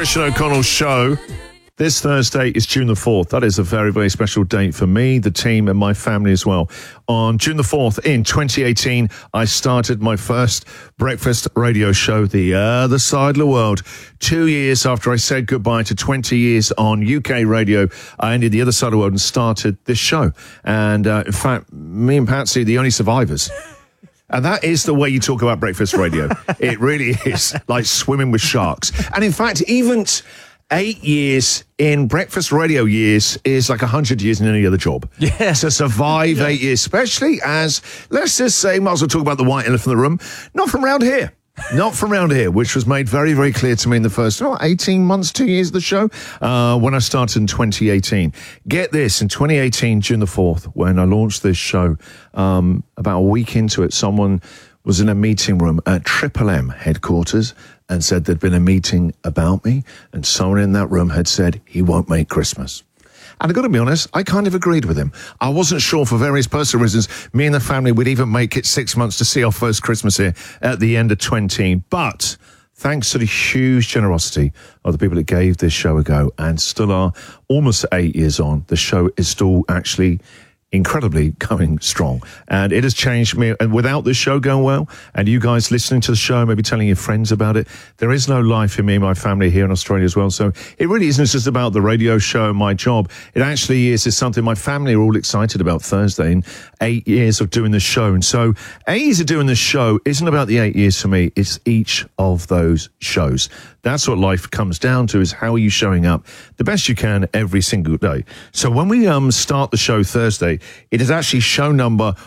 Christian O'Connell Show. This Thursday is June the 4th. That is a very, very special date for me, the team, and my family as well. On June the 4th in 2018, I started my first breakfast radio show, The Other Side of the World. 2 years after I said goodbye to 20 years on UK radio, I ended The Other Side of the World and started this show. And in fact, me and Patsy, the only survivors. And that is the way you talk about breakfast radio. It really is like swimming with sharks. And in fact, even 8 years in breakfast radio years is like 100 years in any other job. Yeah. To survive 8 years, especially as, let's just say, might as well talk about the white elephant in the room, not from around here. Not from around here, which was made very, very clear to me in the first 18 months, 2 years of the show, when I started in 2018. Get this, in 2018, June the 4th, when I launched this show, about a week into it, someone was in a meeting room at Triple M headquarters and said there'd been a meeting about me, and someone in that room had said he won't make Christmas. And I've got to be honest, I kind of agreed with him. I wasn't sure for various personal reasons, me and the family would even make it 6 months to see our first Christmas here at the end of 20. But thanks to the huge generosity of the people that gave this show a go and still are almost 8 years on, the show is still actually incredibly going strong, and it has changed me. And without this show going well, and you guys listening to the show, maybe telling your friends about it, there is no life in me and my family here in Australia as well. So it really isn't just about the radio show and my job. It actually is something my family are all excited about. Thursday in 8 years of doing the show, and so 8 years of doing the show isn't about the 8 years for me. It's each of those shows. That's what life comes down to, is how are you showing up the best you can every single day. So when we start the show Thursday, it is actually show number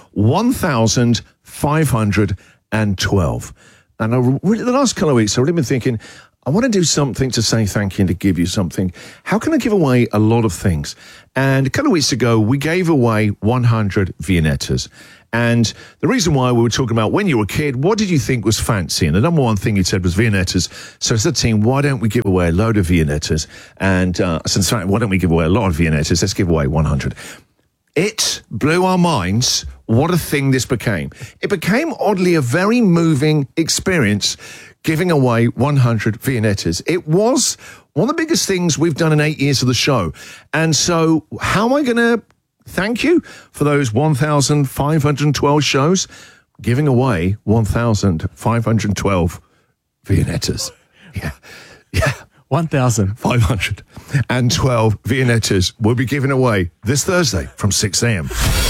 1512. And the last couple of weeks, I've really been thinking, I want to do something to say thank you and to give you something. How can I give away a lot of things? And a couple of weeks ago, we gave away 100 Viennettas. And the reason why we were talking about when you were a kid, what did you think was fancy? And the number one thing you said was Viennettas. So as a team, why don't we give away a load of Viennettas? And I said, why don't we give away a lot of Viennettas? Let's give away 100. It blew our minds what a thing this became. It became, oddly, a very moving experience, giving away 100 Viennettas. It was one of the biggest things we've done in 8 years of the show. And so how am I going to thank you for those 1,512 shows? Giving away 1,512 Viennettas. Yeah. 1,512 Viennettas will be given away this Thursday from 6 a.m.